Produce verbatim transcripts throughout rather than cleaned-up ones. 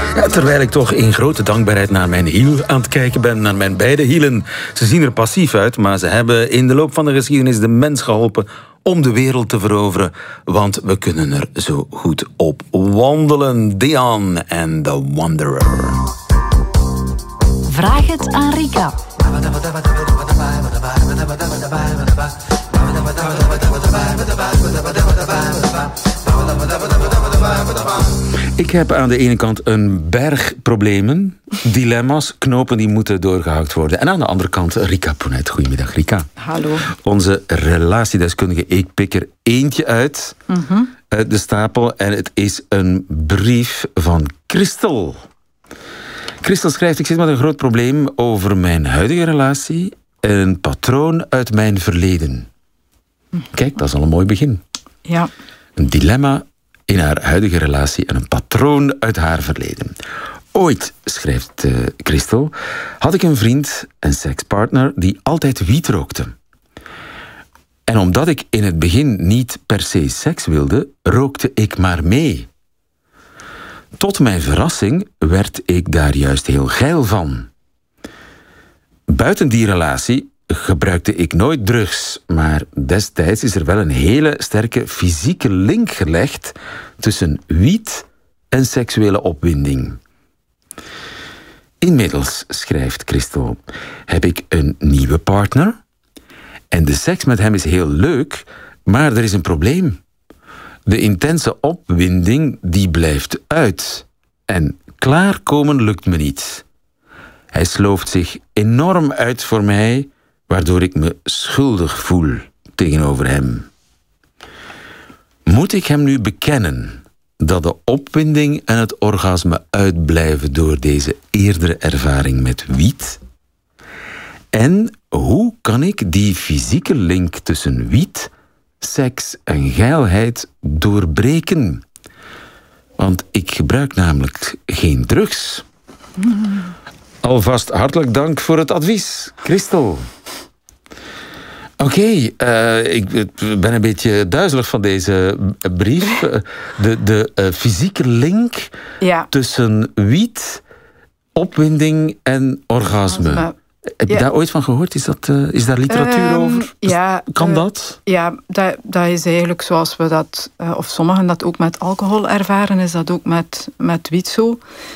Ja, terwijl ik toch in grote dankbaarheid naar mijn hiel aan het kijken ben, naar mijn beide hielen. Ze zien er passief uit, maar ze hebben in de loop van de geschiedenis de mens geholpen om de wereld te veroveren, want we kunnen er zo goed op wandelen. Dion en The Wanderer. Vraag het aan Rika. Ik heb aan de ene kant een berg problemen, dilemma's, knopen die moeten doorgehakt worden. En aan de andere kant Rika Ponet. Goedemiddag, Rika. Hallo. Onze relatiedeskundige. Ik pik er eentje uit, mm-hmm. uit de stapel. En het is een brief van Christel. Christel schrijft: ik zit met een groot probleem over mijn huidige relatie en een patroon uit mijn verleden. Kijk, dat is al een mooi begin. Ja. Een dilemma in haar huidige relatie en een patroon uit haar verleden. Ooit, schrijft uh, Christel, had ik een vriend, een sekspartner, die altijd wiet rookte. En omdat ik in het begin niet per se seks wilde, rookte ik maar mee. Tot mijn verrassing werd ik daar juist heel geil van. Buiten die relatie gebruikte ik nooit drugs, maar destijds is er wel een hele sterke fysieke link gelegd tussen wiet en seksuele opwinding. Inmiddels, schrijft Christel, heb ik een nieuwe partner en de seks met hem is heel leuk, maar er is een probleem. De intense opwinding die blijft uit en klaarkomen lukt me niet. Hij slooft zich enorm uit voor mij, waardoor ik me schuldig voel tegenover hem. Moet ik hem nu bekennen dat de opwinding en het orgasme uitblijven door deze eerdere ervaring met wiet? En hoe kan ik die fysieke link tussen wiet, seks en geilheid doorbreken? Want ik gebruik namelijk geen drugs. Mm. Alvast hartelijk dank voor het advies, Christel. Oké, okay, uh, ik ben een beetje duizelig van deze brief. De, de uh, fysieke link ja. tussen wiet, opwinding en orgasme. orgasme. Heb je ja. daar ooit van gehoord? Is, dat, uh, is daar literatuur um, over? Ja, kan uh, dat? Ja, dat, dat is eigenlijk zoals we dat, uh, of sommigen dat ook met alcohol ervaren, is dat ook met, met wiet zo.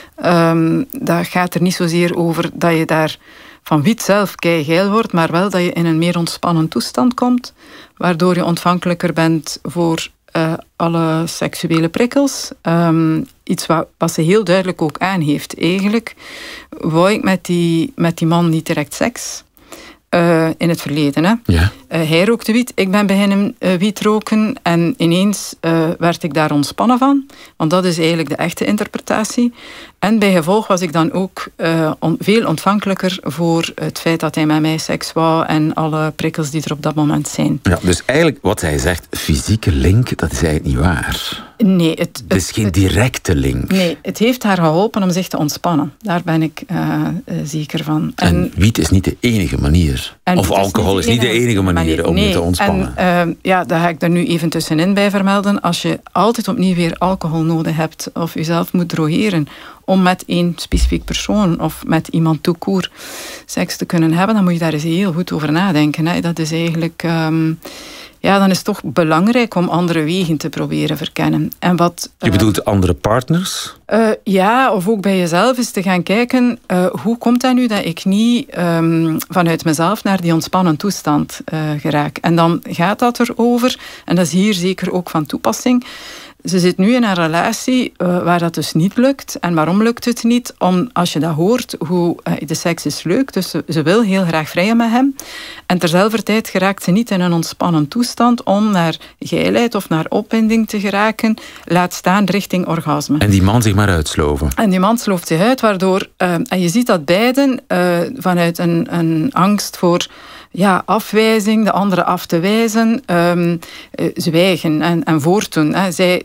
Um, dat gaat er niet zozeer over dat je daar van wiet zelf keigeil wordt, maar wel dat je in een meer ontspannen toestand komt, waardoor je ontvankelijker bent voor uh, alle seksuele prikkels. Um, iets wat, wat ze heel duidelijk ook aangeeft. Eigenlijk wou ik met die, met die man niet direct seks. Uh, in het verleden. Hè. Ja. Uh, hij rookte wiet, ik ben beginnen uh, wiet roken en ineens uh, werd ik daar ontspannen van. Want dat is eigenlijk de echte interpretatie. En bij gevolg was ik dan ook uh, on- veel ontvankelijker voor het feit dat hij met mij seks wou en alle prikkels die er op dat moment zijn. Ja, dus eigenlijk wat hij zegt, fysieke link, dat is eigenlijk niet waar. Nee, het, het, het is geen het, directe link. Nee, het heeft haar geholpen om zich te ontspannen. Daar ben ik uh, uh, zeker van. En, en wiet is niet de enige manier. Of alcohol is niet de enige manier, manier om nee, je te ontspannen. En uh, ja, daar ga ik er nu even tussenin bij vermelden. Als je altijd opnieuw weer alcohol nodig hebt of jezelf moet drogeren om met één specifiek persoon of met iemand tout court seks te kunnen hebben, dan moet je daar eens heel goed over nadenken. Hè. Dat is eigenlijk... Um, Ja, dan is het toch belangrijk om andere wegen te proberen verkennen. En wat, je bedoelt uh, andere partners? Uh, ja, of ook bij jezelf is te gaan kijken, uh, hoe komt dat nu dat ik niet um, vanuit mezelf naar die ontspannen toestand uh, geraak. En dan gaat dat erover, en dat is hier zeker ook van toepassing. Ze zit nu in een relatie uh, waar dat dus niet lukt. En waarom lukt het niet? Om, als je dat hoort, hoe uh, de seks is leuk, dus ze, ze wil heel graag vrijen met hem. En terzelfde tijd geraakt ze niet in een ontspannen toestand om naar geilheid of naar opwinding te geraken, laat staan richting orgasme. En die man zich maar uitsloven. En die man slooft zich uit, waardoor... Uh, en je ziet dat beiden uh, vanuit een, een angst voor... Ja, afwijzing, de andere af te wijzen, um, uh, zwijgen en, en voortdoen. Hè. Zij, zij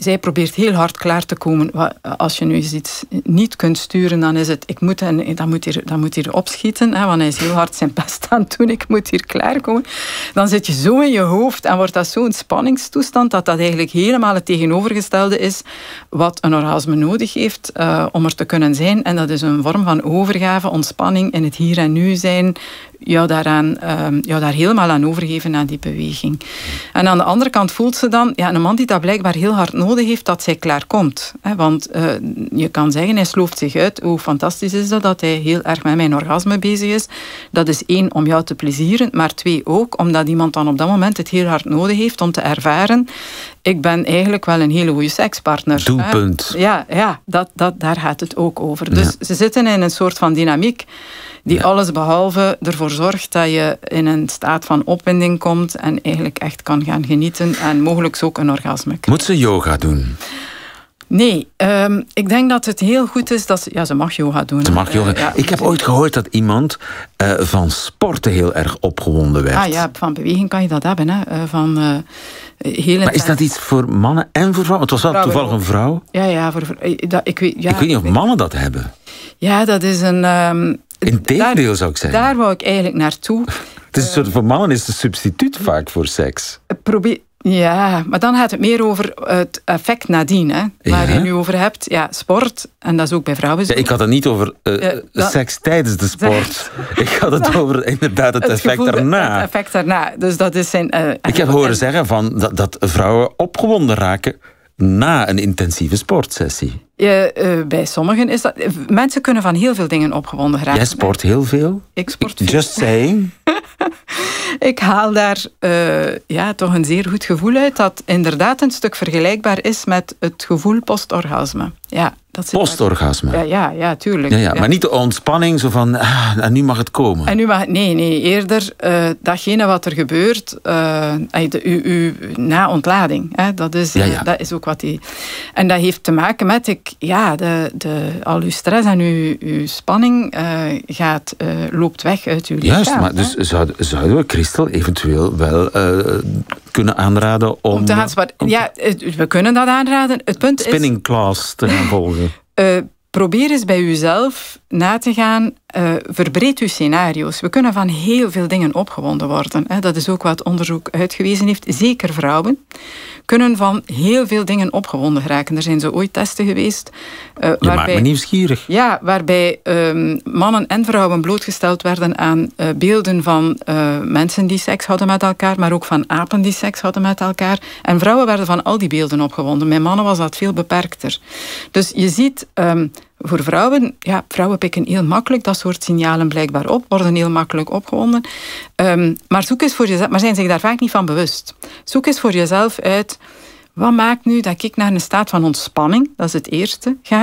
zij probeert heel hard klaar te komen. Als je nu eens iets niet kunt sturen, dan is het, ik moet, en dan moet hier, dan moet hier opschieten, hè, want hij is heel hard zijn best aan het doen, ik moet hier klaarkomen. Dan zit je zo in je hoofd en wordt dat zo'n spanningstoestand, dat dat eigenlijk helemaal het tegenovergestelde is wat een orgasme nodig heeft uh, om er te kunnen zijn. En dat is een vorm van overgave, ontspanning, in het hier en nu zijn, jou, daaraan, uh, jou daar helemaal aan overgeven aan die beweging. En aan de andere kant voelt ze dan, ja, een man die dat blijkbaar heel hard nodig heeft, dat zij klaar komt. Hè, want uh, je kan zeggen, hij slooft zich uit. Hoe fantastisch is dat, dat hij heel erg met mijn orgasme bezig is. Dat is één, om jou te plezieren, maar twee ook, omdat iemand dan op dat moment het heel hard nodig heeft om te ervaren, ik ben eigenlijk wel een hele goede sekspartner. Doelpunt. Hè. Ja, ja dat, dat, daar gaat het ook over. Dus ja. Ze zitten in een soort van dynamiek die ja. alles behalve ervoor zorgt dat je in een staat van opwinding komt en eigenlijk echt kan gaan genieten en mogelijk ook een orgasme krijgt. Moet ze yoga doen? Nee, um, ik denk dat het heel goed is dat ze... Ja, ze mag yoga doen. Ze mag yoga. Uh, ja. Ik heb ooit gehoord dat iemand uh, van sporten heel erg opgewonden werd. Ah ja, van beweging kan je dat hebben. Hè. Uh, van, uh, hele maar is dat iets voor mannen en voor vrouwen? Het was wel vrouwen toevallig een vrouw. Ja, ja. Voor, dat, ik, weet, ja ik weet niet of mannen dat hebben. Ja, dat is een... Um, Integendeel zou ik zeggen. Daar wou ik eigenlijk naartoe. Het is een soort, voor mannen is het een substituut vaak voor seks. Probeer... Ja, maar dan gaat het meer over het effect nadien, hè, waar ja. je nu over hebt. Ja, sport, en dat is ook bij vrouwen zo. Ja, ik had het niet over uh, ja, dat, seks tijdens de sport. ik had het over inderdaad het, het effect gevoel, daarna. Het effect daarna. Dus dat is zijn, uh, ik heb horen en, zeggen van dat, dat vrouwen opgewonden raken na een intensieve sportsessie. Uh, uh, bij sommigen is dat... Mensen kunnen van heel veel dingen opgewonden raken. Jij sport heel veel? Ik sport veel. Just saying. Ik haal daar uh, ja, toch een zeer goed gevoel uit dat inderdaad een stuk vergelijkbaar is met het gevoel post-orgasme. Ja, Postorgasme? Ja, ja, ja, tuurlijk. Ja, ja, ja. Maar niet de ontspanning, zo van, ah, en nu mag het komen. En nu mag het, nee, nee, eerder uh, datgene wat er gebeurt, uh, de, u, u, na ontlading. Hè, dat, is, ja, ja. Uh, dat is ook wat die... En dat heeft te maken met, ik, ja, de, de, al uw stress en uw, uw spanning uh, gaat, uh, loopt weg uit uw lichaam. Juist, maar dus zouden, zouden we Christel eventueel wel uh, kunnen aanraden om... om te gaan sparen. Om... Ja, we kunnen dat aanraden. Het punt spinning is... Spinning class te gaan volgen. Uh, probeer eens bij uzelf na te gaan, uh, verbreed uw scenario's. We kunnen van heel veel dingen opgewonden worden. Hè. Dat is ook wat onderzoek uitgewezen heeft. Zeker vrouwen kunnen van heel veel dingen opgewonden geraken. Er zijn zo ooit testen geweest. Uh, Je waarbij, maakt me nieuwsgierig. Ja, waarbij um, mannen en vrouwen blootgesteld werden aan uh, beelden van uh, mensen die seks hadden met elkaar, maar ook van apen die seks hadden met elkaar. En vrouwen werden van al die beelden opgewonden. Bij mannen was dat veel beperkter. Dus je ziet... Um, Voor vrouwen, ja, vrouwen pikken heel makkelijk dat soort signalen blijkbaar op, worden heel makkelijk opgewonden. Um, maar zoek eens voor jezelf, maar zijn zich daar vaak niet van bewust. Zoek eens voor jezelf uit, wat maakt nu dat ik naar een staat van ontspanning, dat is het eerste, ga.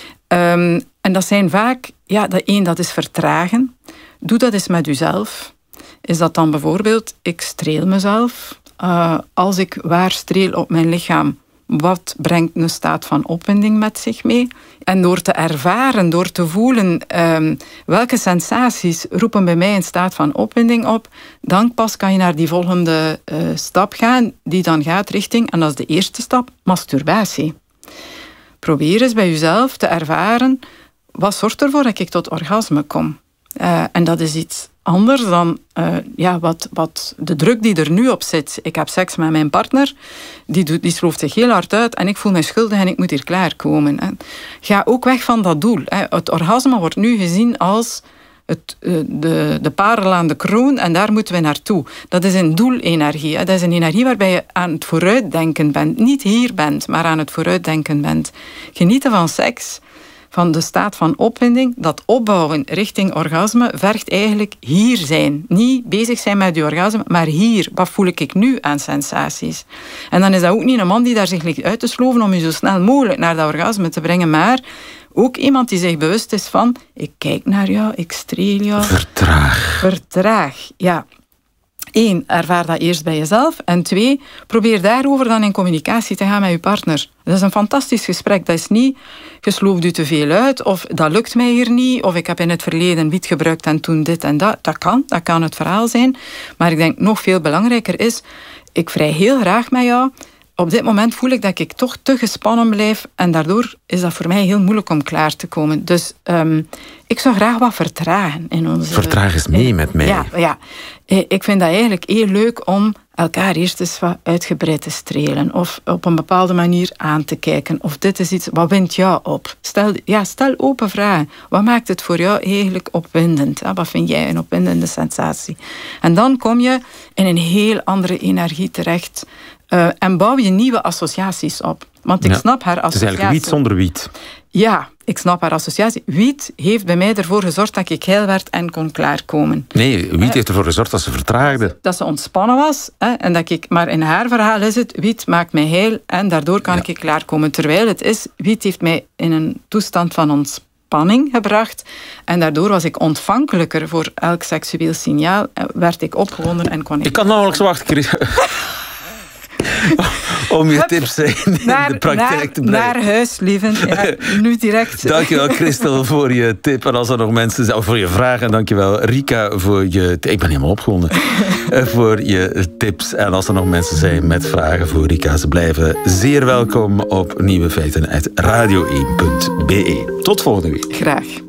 Um, en dat zijn vaak, ja, dat één, dat is vertragen. Doe dat eens met jezelf. Is dat dan bijvoorbeeld, ik streel mezelf. Uh, als ik waar streel op mijn lichaam, wat brengt een staat van opwinding met zich mee? En door te ervaren, door te voelen um, welke sensaties roepen bij mij een staat van opwinding op, dan pas kan je naar die volgende uh, stap gaan, die dan gaat richting, en dat is de eerste stap, masturbatie. Probeer eens bij jezelf te ervaren, wat zorgt ervoor dat ik tot orgasme kom? Uh, en dat is iets anders dan uh, ja, wat, wat de druk die er nu op zit. Ik heb seks met mijn partner, die, doet, die slooft zich heel hard uit en ik voel me schuldig en ik moet hier klaarkomen. Hè. Ga ook weg van dat doel. Hè. Het orgasme wordt nu gezien als het, uh, de, de parel aan de kroon en daar moeten we naartoe. Dat is een doelenergie. Hè. Dat is een energie waarbij je aan het vooruitdenken bent. Niet hier bent, maar aan het vooruitdenken bent. Genieten van seks, van de staat van opwinding, dat opbouwen richting orgasme, vergt eigenlijk hier zijn. Niet bezig zijn met die orgasme, maar hier. Wat voel ik nu aan sensaties? En dan is dat ook niet een man die daar zich ligt uit te sloven om je zo snel mogelijk naar dat orgasme te brengen, maar ook iemand die zich bewust is van, ik kijk naar jou, ik streel jou. Vertraag. Vertraag, ja. Eén, ervaar dat eerst bij jezelf. En twee, probeer daarover dan in communicatie te gaan met je partner. Dat is een fantastisch gesprek. Dat is niet, je slooft u te veel uit, of dat lukt mij hier niet, of ik heb in het verleden wiet gebruikt en toen dit en dat. Dat kan, dat kan het verhaal zijn. Maar ik denk nog veel belangrijker is, ik vrij heel graag met jou op dit moment voel ik dat ik toch te gespannen blijf en daardoor is dat voor mij heel moeilijk om klaar te komen. Dus um, ik zou graag wat vertragen in onze... Vertraag eens mee met mij. Ja, ja, ik vind dat eigenlijk heel leuk om elkaar eerst eens wat uitgebreid te strelen of op een bepaalde manier aan te kijken. Of dit is iets, wat wint jou op? Stel, ja, stel open vragen. Wat maakt het voor jou eigenlijk opwindend? Wat vind jij een opwindende sensatie? En dan kom je in een heel andere energie terecht uh, en bouw je nieuwe associaties op. Want ik ja, snap haar associatie. Het is eigenlijk wiet zonder wiet. Ja, ik snap haar associatie. Wiet heeft bij mij ervoor gezorgd dat ik heil werd en kon klaarkomen. Nee, wiet heeft ervoor gezorgd dat ze vertraagde. Dat ze ontspannen was. Hè, en dat ik, maar in haar verhaal is het, wiet maakt mij heil en daardoor kan ja. ik klaarkomen. Terwijl het is, wiet heeft mij in een toestand van ontspanning gebracht. En daardoor was ik ontvankelijker voor elk seksueel signaal. Werd ik opgewonden en kon ik... Ik kan nauwelijks wachten, Chris. Om je Hup, tips in naar, de praktijk naar, te brengen. Naar huis, lieven. Ja, nu direct. Dankjewel, Christel, voor je tip. En als er nog mensen zijn, of voor je vragen. En dankjewel, Rika, voor je... Ik ben helemaal opgewonden. voor je tips. En als er nog mensen zijn met vragen voor Rika, ze blijven zeer welkom op Nieuwe Feiten uit radio één punt be. Tot volgende week. Graag.